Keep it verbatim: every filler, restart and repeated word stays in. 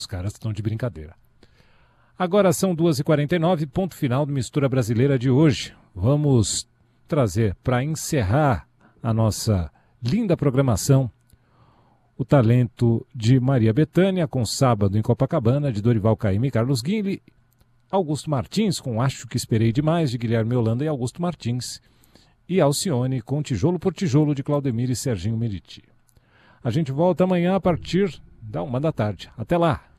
Os caras estão de brincadeira. Agora são duas e quarenta e nove, ponto final do Mistura Brasileira de hoje. Vamos trazer para encerrar a nossa linda programação o talento de Maria Bethânia com Sábado em Copacabana, de Dorival Caymmi e Carlos Guinle, Augusto Martins com Acho que Esperei Demais, de Guilherme Holanda e Augusto Martins, e Alcione com Tijolo por Tijolo, de Claudemir e Serginho Meriti. A gente volta amanhã a partir da uma da tarde. Até lá!